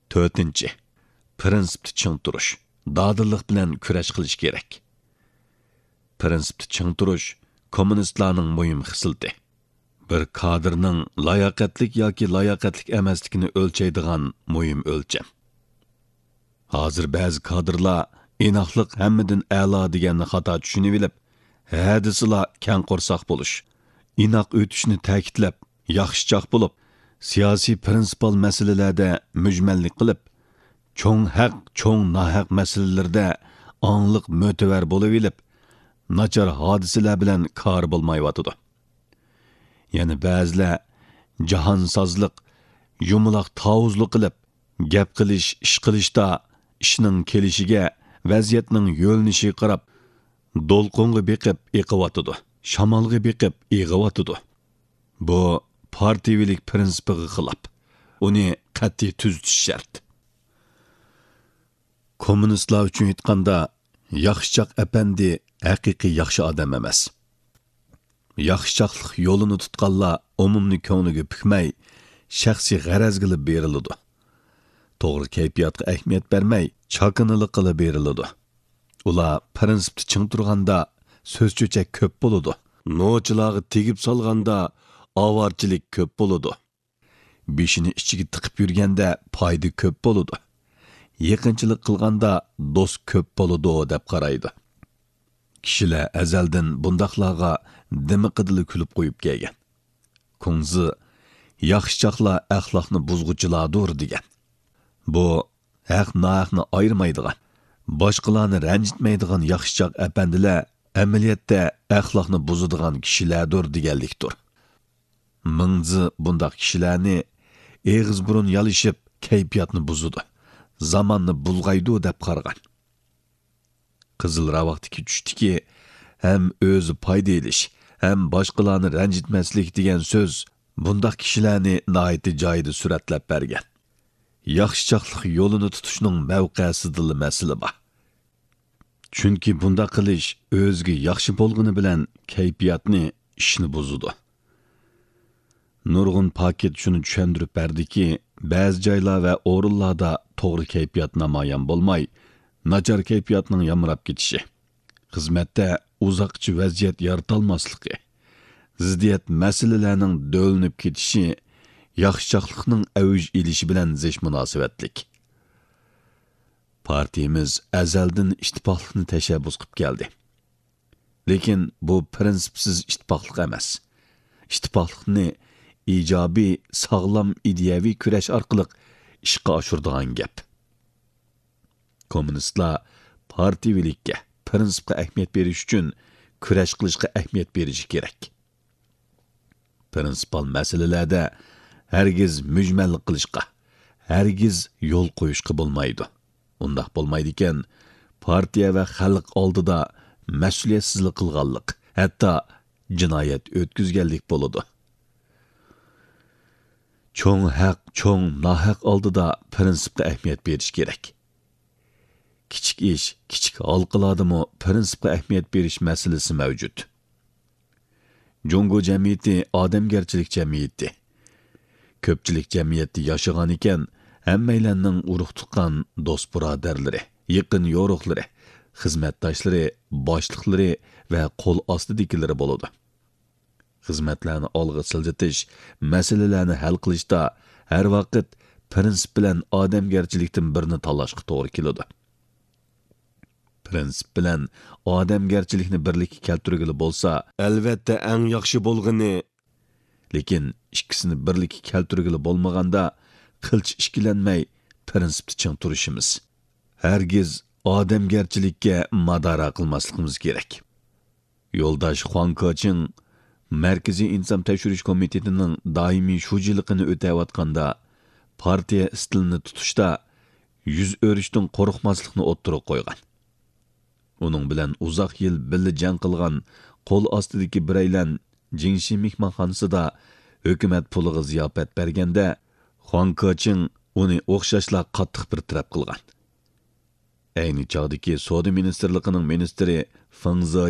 To'rtinchi, prinsipni ching turish, dadillik bilan kurash qilish kerak. Prinsipni ching turish kommunistlarning muhim xislati. Bir kadrning layoqatlik yoki layoqatlik emasligini o'lchaydigan muhim o'lcham. Hozir ba'zi kadrlar inoqlik hammadan a'lo deganni xato tushunib olib, hadislar kang qo'rsoq bo'lish, inoq o'tishni ta'kidlab, yaxshichoq bo'lib, siyosiy prinsipal masalalarda mujmallik qilib, cho'ng haq, cho'ng nohaq masalalarda ongliq mo'tavar bo'lib olib, nachar hodisalar bilan kor bo'lmayotidi. Yana ba'zilar jahonsozlik, yumaloq tavuzlik qilib, gap qilish, ish qilishda ishning kelishiga, vaziyatning yo'lnishiga qarab do'lqinga beqib eqiyotidi, shamolga beqib eg'iyotidi. Bu partiyavilik prinsipiga xilof. Uni qat'iy tuzitish shart. Kommunistlar uchun aytganda, yaxshichoq apandi haqiqiy yaxshi odam emas. Yaxshichoqlik yo'lini tutganlar umumni ko'ngliga pukmay, shaxsiy g'araz qilib beriladi. To'g'ri kayfiyatga ahamiyat bermay, chaqinilik qilib beriladi. Ular prinsipni ching turganda so'z-cho'chak ko'p bo'ladi. Nochilarga tegib solganda avorchilik ko'p bo'ladi. Beshini ichiga tiqib yurganda foyda ko'p bo'ladi. Yaqinchilik qilganda do'st ko'p bo'ladi deb qaraydi. Kishilar azaldan bundaqlarga dimiqidili kulib qo'yib kelgan. Kunzi yaxshichoqlar axloqni buzg'uchilardir degan. Bu haq-nohaqni ayirmaydigan, boshqalarni ranjitmaydigan yaxshichoq apandilar amaliyotda axloqni buzadigan kishilardir deganlikdir. Mingzi bundaq kishilarni eg'iz burun yalishib kayfiyatni buzadi, zamonni bulg'aydi deb qaragan. Qizil ravaqdagi tushdiki, ham o'zi foyda elish, ham boshqalarni ranjitmaslik degan so'z bundaq kishilarni nihoyatda joyida suratlab bergan. Yaxshichoqlik yo'lini tutishning mavqesidagi masala bor. Chunki bunda qilish o'ziga yaxshi bo'lgani bilan kayfiyatni, ishni buzadi. Nurg'un paket shuni tushuntirib berdiki, ba'zi joylar va o'rinlarda to'g'ri kayfiyat namoyon bo'lmay, nachar kayfiyatning yamrab ketishi, xizmatda uzoqchi vaziyat yaratolmasligi, ziddiyat masalalarning do'linib ketishi, yaxshichoqlikning avj elishi bilan zish munosabatlik. Partiyamiz azaldan ittifoqlikni tashabbus qilib keldi. Lekin bu prinsipsiz ittifoqlik emas. Ittifoqlikni ijobiy, sog'lom ideyaviy kurash orqali ishga oshiradigan gap. Kommunistlar partiyavilikka, prinsipga ahamiyat berish uchun kurash qilishga ahamiyat berishi kerak. Prinsipal masalalarda hargiz mujmallik qilishga, hargiz yo'l qo'yishga bo'lmaydi. Undaq bo'lmaydi ekan, partiya va xalq oldida mas'uliyatsizlik qilganlik, hatto jinoyat o'tkazganlik bo'ladi. Cho'ng haq, cho'ng nohaq oldida prinsipga ahamiyat berish kerak. Kichik ish, kichik halqalardami prinsipga ahamiyat berish masalasi mavjud. Jungo jamiyati odamgarchilik jamiyati. Ko'pchilik jamiyatda yashagan ekan, hammalarning urug' tuqqan do'st birodarlari, yaqin yo'riqlari, xizmatdoshlari, boshliqlari va qo'l ostidagilari bo'ladi. Xizmatlarni olg'a siljitish, masalalarni hal qilishda har vaqt prinsip bilan odamgarchilikdan birini tanlashga to'g'ri keladi. Prinsip bilan odamgarchilikni birlikka keltirgili bo'lsa, albatta eng yaxshi bo'lgani. Lekin ikkisini birlikka keltirgili bo'lmaganda qilch ishkilanmay prinsipni ching turishimiz. Hargiz odamgarchilikka madora qilmasligimiz kerak. Yo'ldosh Xuan Koching Markaziy inson tekshirish komitetining doimiy shujiligini o'tayotganda partiya stilini tutishda yuz o'rishdan qo'rqmaslikni o'ttirib qo'ygan. Uning bilan uzoq yil birga jang qilgan qo'l ostidagi biraylar Jingshi mehmonxonasida hukumat puliga ziyofat berganda Xuan Koching uni o'xshashla qattiq bir taraf qilgan. Ayni chog'dagi savdo ministrligining ministri Feng